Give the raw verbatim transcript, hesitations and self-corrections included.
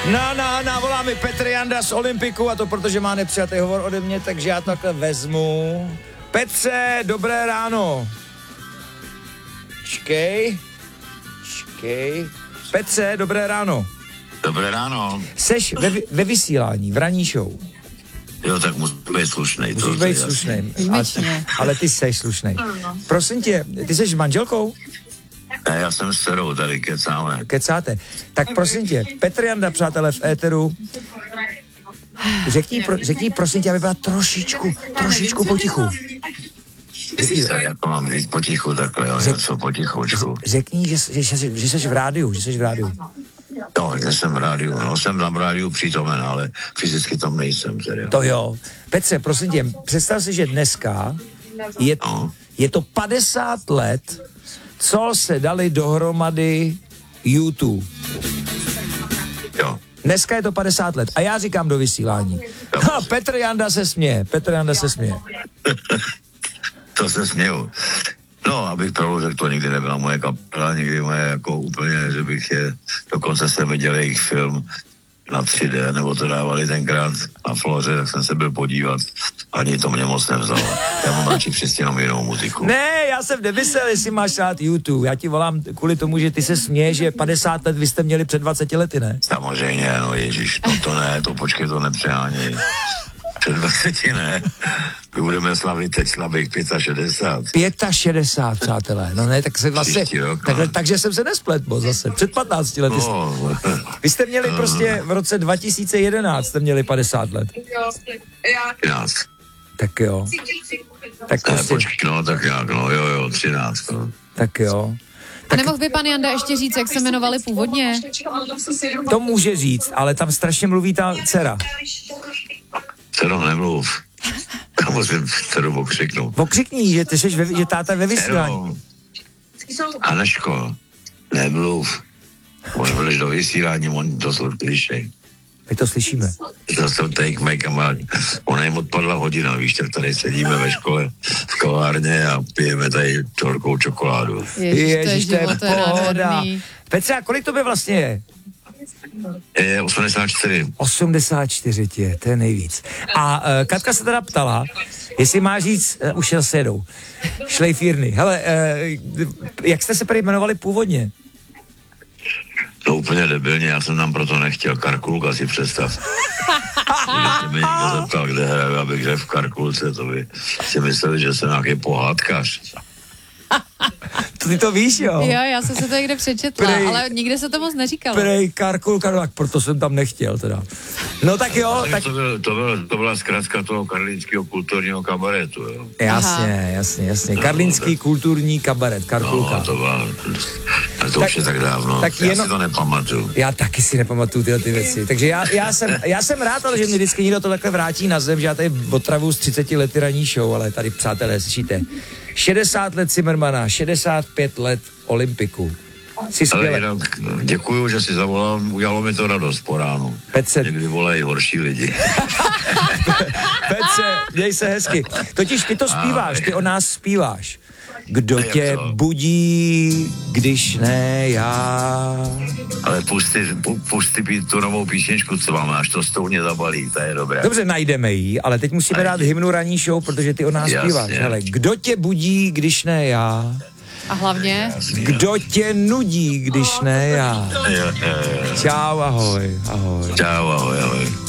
No, no, no, volá mi Petr Janda z Olympiku a to protože má nepřijatý hovor ode mě, takže já to takhle vezmu. Petře, dobré ráno. Čkej, čkej. Petře, dobré ráno. Dobré ráno. Seš ve, ve vysílání, v ranní show. Jo, tak musíš být slušnej. Musíš být slušnej. Ale, ale ty seš slušnej. Prosím tě, ty seš s manželkou? Ne, já jsem s dcerou, tady kecáme. Kecáte. Tak prosím tě, Petr Janda, přátelé, v éteru. Řekni, pro, řekni prosím tě, aby byla trošičku, trošičku potichu. Řekni, jako mám říct potichu, takhle, jo, Řek, něco potichučku. Řekni, že, že, že, že jsi v rádiu, že jsi v rádiu. No, že jsem v rádiu, no, jsem tam v rádiu přítomen, ale fyzicky tam nejsem, tedy. To jo. Petře, prosím tě, představ si, že dneska je, no. je to padesát let, co se dali dohromady YouTube. Jo. Dneska je to padesát let a já říkám do vysílání. Ha, Petr Janda se směje, Petr Janda se směje. To se směju. No, abych pravdu řekl, to nikdy nebyla moje kapela, nikdy moje jako úplně, že bych je, dokonce jsem viděl jejich film na tři dé, nebo to dávali tenkrát na Floře, tak jsem se byl podívat. Ani to mě moc nevzalo. Já mám radši přesně jenom jinou muziku. Ne, já jsem nemyslel, jestli máš rád YouTube. Já ti volám kvůli tomu, že ty se směješ, že padesát let vy jste měli před dvaceti lety, ne? Samozřejmě, no ježiš, no to ne, to počkej, to nepřeháněj. Před dvaceti ne. My budeme slavit teď slabých šedesát pět. šedesát pět, přátelé. No ne, tak se vlastně, rok, takhle, no. Takže jsem se nesplet, bo zase. Před patnácti lety. No. Vy jste měli prostě v roce dva tisíce jedenáct jste měli padesát let. třináct. Tak jo. Tak Ne, prostě, počkej, no, tak nějak, no, jo, jo, třináct, no. tak jo. A nemohl by pan Janda ještě říct, jak se jmenovali původně? To může říct, ale tam strašně mluví ta dcera. Cero, nemluv. Já musím dceru okřiknout. Okřikni, že ty seš ve, že táta ve vysílání. Cero, Aneško, nemluv. On vyleš do vysílání, on to slyší. My to slyšíme. To jsem tady k mé kamarádě. Ona jim odpadla hodina, víš, tak tady sedíme ve škole v kavárně a pijeme tady horkou čokoládu. Ježiš, to je život, to je pohoda. nádherný. Petře, a kolik to by vlastně je? Je osmdesát čtyři. osmdesát čtyři tě, to je nejvíc. A uh, Katka se teda ptala, jestli máš říct, uh, už se jedou, šlejfírny. Hele, uh, jak jste se prý jmenovali původně? To úplně debilně, já jsem tam proto nechtěl. Karkulka si představ. Když mi někdo zeptal, kde hraju, abych řekl v Karkulce, to by si mysleli, že jsem nějaký pohádkař. To ty to víš, jo? Jo, já jsem se to někde přečetla, Prej, ale nikde se to moc neříkalo. Prej Karkulka, no tak proto jsem tam nechtěl teda. No tak jo, tak... To, byl, to, byl, to byla zkrátka toho karlínského kulturního kabaretu, jo. Jasně, jasně, jasně. Karlínský kulturní kabaret, Karkulka. No, to byla... To Tak- už je tak dávno, tak já jenom- si to nepamatuju. Já taky si nepamatuju tyhle ty věci. Takže já, já, jsem, já jsem rád, ale že mě vždycky někdo to takhle vrátí na zem, že já tady otravu z třiceti lety ranní show, ale tady, přátelé, slyšíte. šedesát let Zimmermana, šedesát pět let Olympiku. Jsi Ale skvěle. jinak děkuju, že jsi zavolal, udělalo mi to radost po ránu. Petře, Někdy volají horší lidi. Petře, děj se hezky. Totiž ty to zpíváš, ty o nás zpíváš. Kdo Jak tě to? budí, když ne já? Ale pusty, pu, pusty pít tu novou písničku, co vám až to stouně zabalí, ta je dobrá. Dobře, najdeme ji, ale teď musíme dát hymnu ranní show, protože ty o nás Jasně. zpíváš. Hele, kdo tě budí, když ne já? A hlavně, Kdo tě nudí, když ne já? Jo, jo, jo. Čau, ahoj, ahoj. Čau, ahoj, ahoj.